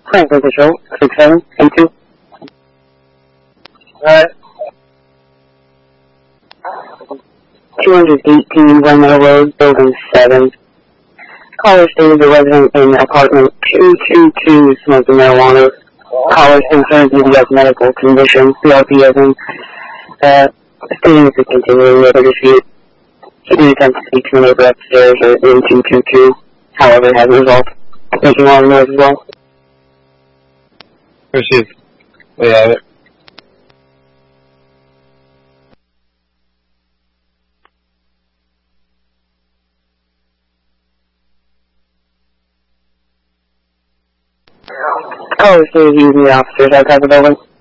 Franklin Patrol, 6782. Alright. 218 Glenmore Road, Building 7. Caller stated the resident in apartment 222 smoking marijuana. Caller's concerns UBS medical condition, CRP as in, stating it's a continuing neighbor dispute. He did attempt to speak to a neighbor upstairs or in 222, however, it hasn't resolved. Making all the noise as well. Received. We have it. Caller stated using the officers outside the building.